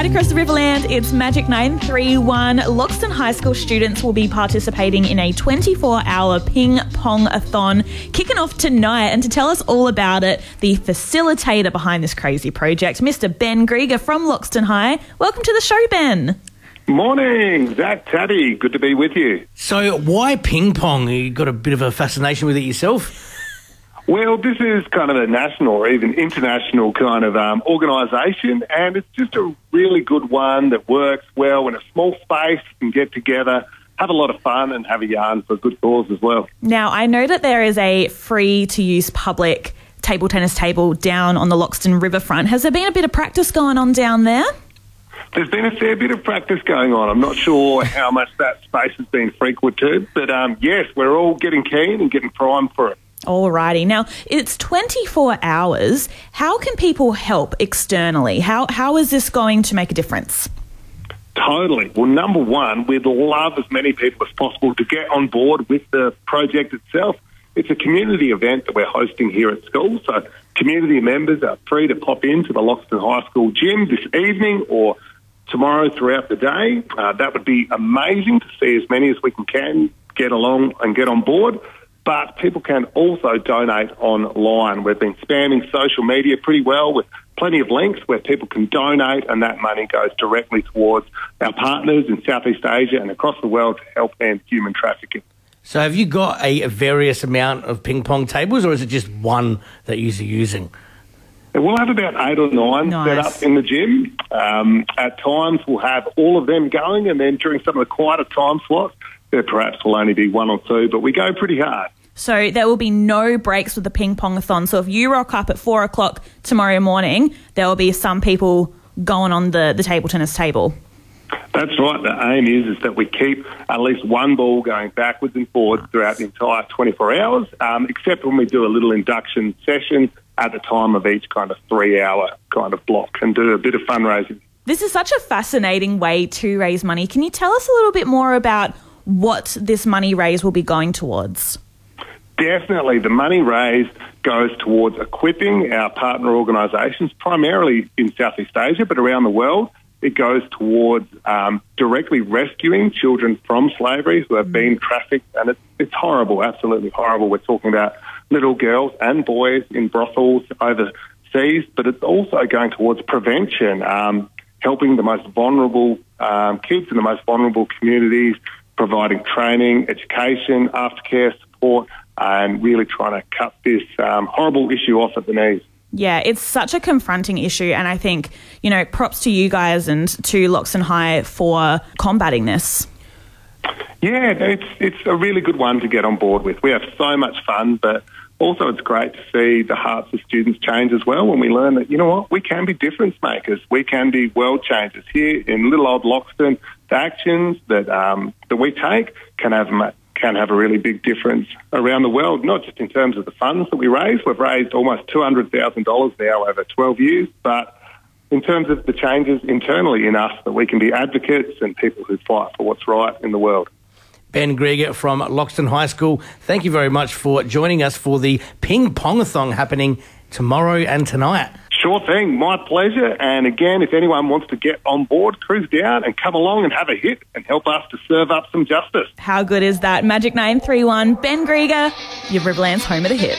right across the Riverland, it's Magic 931. Loxton High School students will be participating in a 24-hour ping pong-a-thon kicking off tonight. And to tell us all about it, the facilitator behind this crazy project, Mr. Ben Grieger from Loxton High. Welcome to the show, Ben. Morning, Zach, Taddy. Good to be with you. So why ping pong? You got a bit of a fascination with it yourself? Well, this is kind of a national or even international kind of organisation, and it's just a really good one that works well in a small space. You can get together, have a lot of fun, and have a yarn for a good cause as well. Now, I know that there is a free-to-use public table tennis table down on the Loxton riverfront. Has there been a bit of practice going on down there? There's been a fair bit of practice going on. I'm not sure how much that space has been frequented, but yes, we're all getting keen and getting primed for it. Alrighty. Now, it's 24 hours. How can people help externally? How is this going to make a difference? Totally. Well, number one, we'd love as many people as possible to get on board with the project itself. It's a community event that we're hosting here at school, so community members are free to pop into the Loxton High School gym this evening or tomorrow throughout the day. That would be amazing to see as many as we can get along and get on board. But people can also donate online. We've been spamming social media pretty well with plenty of links where people can donate, and that money goes directly towards our partners in Southeast Asia and across the world to help end human trafficking. So have you got a various amount of ping pong tables, or is it just one that you're using? We'll have about 8 or 9 set up in the gym. At times we'll have all of them going, and then during some of the quieter time slots, there perhaps will only be 1 or 2, but we go pretty hard. So there will be no breaks with the ping pong-a-thon. So if you rock up at 4 o'clock tomorrow morning, there will be some people going on the table tennis table. That's right. The aim is that we keep at least one ball going backwards and forwards throughout the entire 24 hours, except when we do a little induction session at the time of each kind of 3-hour kind of block and do a bit of fundraising. This is such a fascinating way to raise money. Can you tell us a little bit more about what this money raised will be going towards? Definitely. The money raised goes towards equipping our partner organisations, primarily in Southeast Asia, but around the world. It goes towards directly rescuing children from slavery who have been trafficked, and it's horrible, absolutely horrible. We're talking about little girls and boys in brothels overseas, but it's also going towards prevention, helping the most vulnerable kids in the most vulnerable communities, providing training, education, aftercare support, and really trying to cut this horrible issue off at the knees. Yeah, it's such a confronting issue, and I think, props to you guys and to Loxton High for combating this. Yeah, it's a really good one to get on board with. We have so much fun, but also it's great to see the hearts of students change as well when we learn that, we can be difference makers. We can be world changers. Here in little old Loxton, the actions that we take can have a really big difference around the world, not just in terms of the funds that we raise. We've raised almost $200,000 now over 12 years, but in terms of the changes internally in us, that we can be advocates and people who fight for what's right in the world. Ben Grieger from Loxton High School, thank you very much for joining us for the Ping Pong-a-thon happening tomorrow and tonight. Sure thing, my pleasure. And again, if anyone wants to get on board, cruise down and come along and have a hit and help us to serve up some justice. How good is that? Magic 931, Ben Grieger, your Riverland's home of the hit.